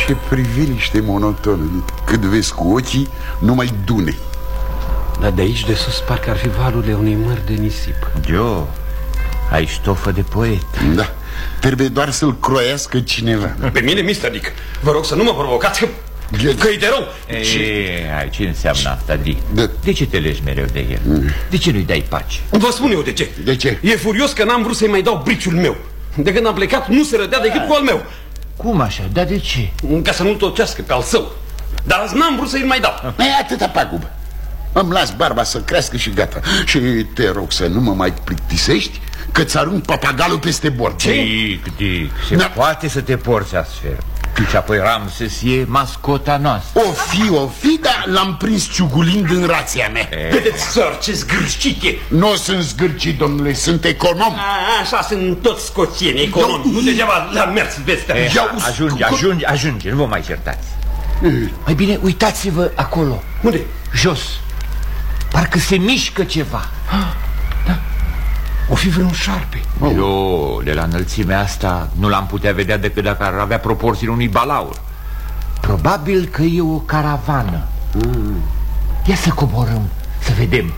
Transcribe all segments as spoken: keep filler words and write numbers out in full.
Ce priveliște monotonă. Cât vezi cu ochii, numai dune. Dar de aici de sus parcă ar fi valurile unei mări de nisip. Joe, ai stofă de poet. Da, trebuie doar să-l croiască cineva. Pe mine, mister Dick, vă rog să nu mă provocați, că, că e de rău. E, ce... ce înseamnă asta, Dick? De... de ce te legi mereu de el? Mm. De ce nu-i dai pace? Vă spun eu de ce. De ce? E furios că n-am vrut să-i mai dau briciul meu. De când am plecat nu se rădea decât cu al meu. Cum așa? Dar de ce? Ca să nu-l tocească pe al său. Dar azi n-am vrut să-i mai dau. E atâta pagubă. Îmi las barba să crească și gata. Și te rog să nu mă mai plictisești, că-ți arunc papagalul peste bord. Dick, Dick, se da. poate să te porți astfel. Și apoi Ramses e mascota noastră. O fi, o fi, dar l-am prins ciugulind în rația mea. E... Vedeți, săr, ce zgârșit e. Nu sunt zgârcit, domnule, sunt econom. A, așa sunt toți scoțieni, economi. Eu... Nu degeaba la mers vestea. E, ajunge, ajunge, ajunge, nu vă mai certați. E... Mai bine, uitați-vă acolo. Unde? Jos. Parcă se mișcă ceva. Da. O fi vreun șarpe. Oh. Eu, de la înălțimea asta, nu l-am putea vedea decât dacă ar avea proporțiile unui balaur. Probabil că e o caravană. mm. Ia să coborăm, să vedem.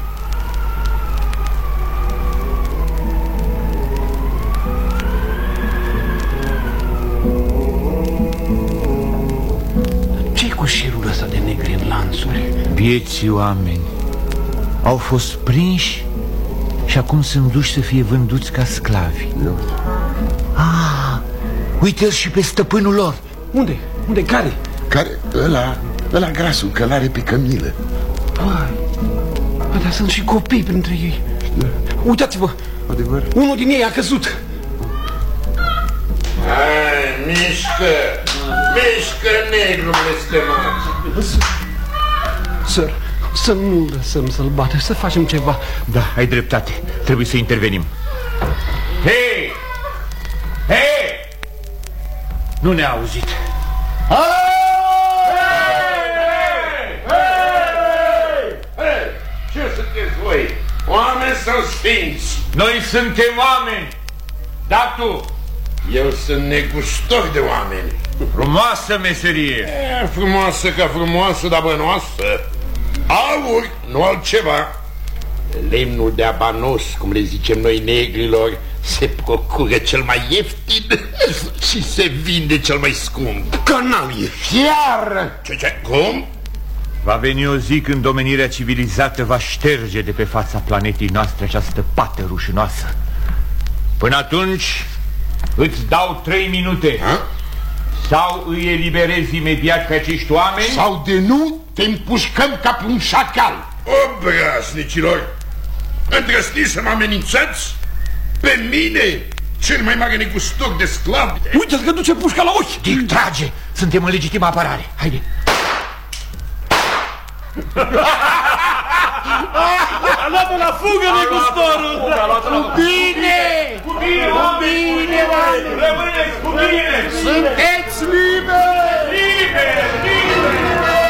Ce-i cu șirul ăsta de negri în lanțuri? Vieții oameni au fost prinși și acum sunt duși să fie vânduți ca sclavi. Eu. Ah, uite-l și pe stăpânul lor. Unde? Unde? Care? Care? Ăla, ăla grasul, călare pe cămilă. Păi, dar sunt și copii printre ei. Uitați-vă, adevăr? Unul din ei a căzut. Hai, mișcă, mișcă, negru blestemat. Sir, să nu lăsăm să-l bată, să facem ceva. Da, ai dreptate, trebuie să intervenim. Hei! Hei! Nu ne-a auzit. Hei! Hei! Hei! Ce sunteți voi? Oameni sau sfinți? Noi suntem oameni. Da, tu? Eu sunt negustor de oameni. Frumoasă meserie. E, frumoasă ca frumoasă, dar bănoasă. Aur, nu altceva. Lemnul de abanos, cum le zicem noi negrilor, se procură cel mai ieftin și se vinde cel mai scump. Canalie! Fiar! Ce, ce? Cum? Va veni o zi când omenirea civilizată va șterge de pe fața planetei noastre această pată rușinoasă. Până atunci îți dau trei minute. Ha? Sau îi eliberezi imediat pe acești oameni, sau de nu te împușcăm ca pe un șacal. Obraznicilor, îndrăzniți să mă amenințați? Pe mine, cel mai mare negustor de sclavi? Uite-l că duce pușca la ochi. Dick, trage, suntem în legitimă apărare. Haide. A luat-o la fugă, negustorul. Cu bine! Cu bine, bine, oameni! Rămâneți cu bine! Sunteți liberi! Liberi, liberi!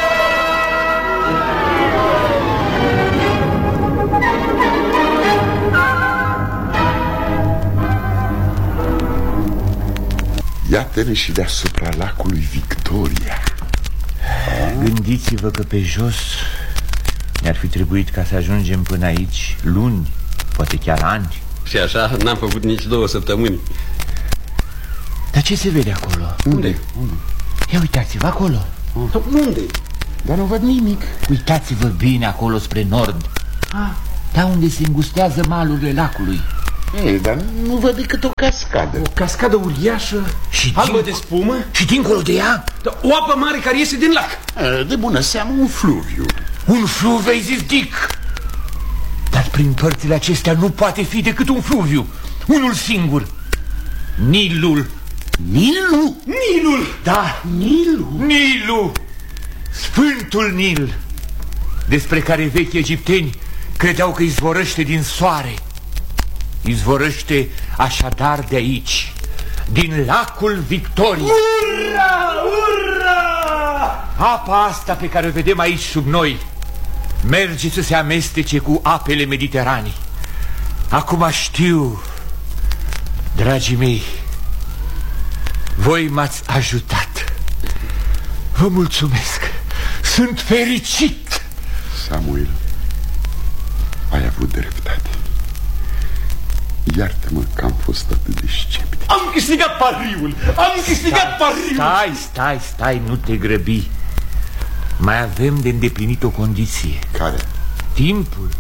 Iată-ne și deasupra lacului Victoria. Gândiți-vă că pe jos ne-ar fi trebuit ca să ajungem până aici luni, poate chiar ani. Și așa n-am făcut nici două săptămâni. Dar ce se vede acolo? Unde? Unde? Ia uitați-vă acolo. Unde? Dar nu văd nimic. Uitați-vă bine acolo spre nord. Ah. Da, unde se îngustează malurile lacului. Ei, dar nu văd decât o cascadă. O cascadă uriașă și albă de spumă. Și dincolo de ea o apă mare care iese din lac. De bună seamă un fluviu. Un fluviu, ai zis, Dick? Dar prin părțile acestea nu poate fi decât un fluviu. Unul singur. Nilul. Nilul? Nilul! Da, Nilul. Nilul. Sfântul Nil, despre care vechi egipteni credeau că izvorăște din soare. Izvorăște așadar de aici, din lacul Victoriei. Ura! Ura! Apa asta pe care o vedem aici sub noi merge să se amestece cu apele Mediteranei. Acum știu, dragii mei, voi m-ați ajutat. Vă mulțumesc. Sunt fericit. Samuel, ai avut dreptate. Iartă-mă că am fost atât de sceptic. Am câștigat pariul! Am câștigat stai, pariul! Stai, stai, stai, nu te grăbi. Mai avem de îndeplinit o condiție. Care? Timpul.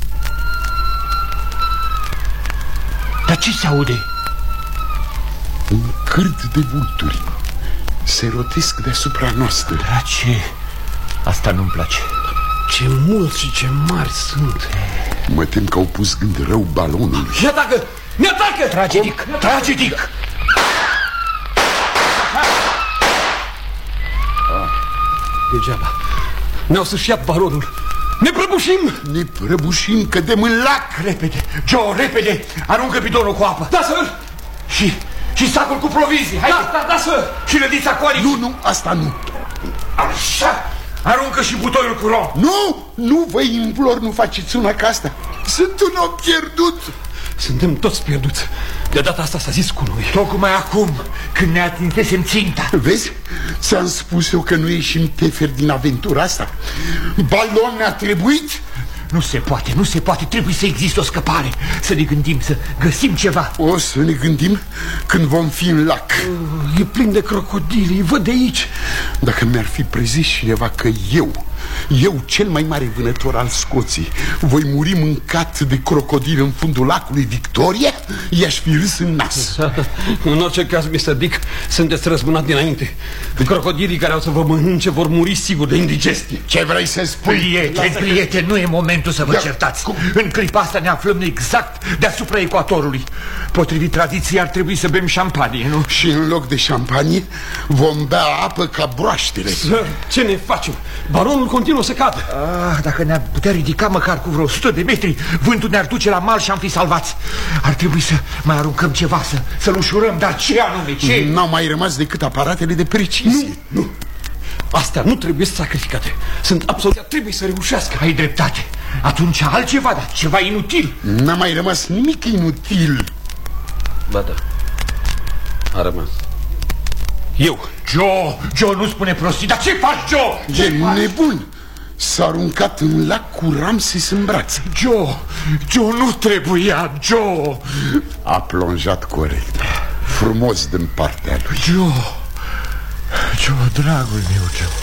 Dar ce se aude? Un cârt de vulturi se rotesc deasupra noastră. Drace, asta nu-mi place. Ce mulți și ce mari sunt. Mă tem că au pus gând rău balonul. Ne atacă! Ne atacă! Tragedic, tragedic! Degeaba. Ne-au să-și ia baronul. Ne prăbușim! Ne prăbușim, cădem în lac. Repede, Joe, repede! Aruncă bidonul cu apă. Da, sir! Și, și sacul cu provizii. Haide! Da, da, da, sir! Și lădița cu arici. Nu, nu, asta nu. Așa! Aruncă și butoiul cu rom. Nu, nu vă implor, nu faceți una ca asta. Sunt un om pierdut. Suntem toți pierduți. De data asta s-a zis cu noi. Tocmai acum, când ne atinsesem ținta. Vezi? Ți-am spus eu că nu ieșim teferi din aventura asta. Balon ne-a trebuit. Nu se poate, nu se poate, trebuie să existe o scăpare. Să ne gândim, să găsim ceva. O să ne gândim când vom fi în lac. uh, E plin de crocodili, îi văd de aici. Dacă mi-ar fi prezis cineva că eu, eu, cel mai mare vânător al Scoției, voi muri mâncat de crocodili în fundul lacului Victoria, i-aș fi râs în nas. În orice caz, mister Dick, sunteți răzbunat dinainte. Crocodilii care au să vă mănânce vor muri sigur de indigestie. Ce vrei să spui? Prieteni, prieteni, nu e momentul să vă certați. În clipa asta ne aflăm exact deasupra ecuatorului. Potrivit tradiției ar trebui să bem șampanie, nu? Și în loc de șampanie vom bea apă ca broaștele. Sir, ce ne facem? Baronul continuă să cadă. Ah, dacă ne-ar putea ridica măcar cu vreo sută de metri, vântul ne-ar duce la mal și am fi salvați. Ar trebui să mai aruncăm ceva, să, să-l ușurăm, dar ce anume, ce? N-au mai rămas decât aparatele de precizie. Nu, nu. Astea nu trebuie sacrificate. Sunt absolut... Trebuie să reușească. Ai dreptate. Atunci altceva, dar ceva inutil. N-a mai rămas nimic inutil. Ba da. A rămas. Eu. Joe, Joe, nu spune prostii, dar ce faci, Joe? E nebun. S-a aruncat în lac cu Ramses în brațe. Joe, Joe, nu trebuia, Joe. A plonjat corect. Frumos din partea lui. Joe, Joe, dragul meu, Joe.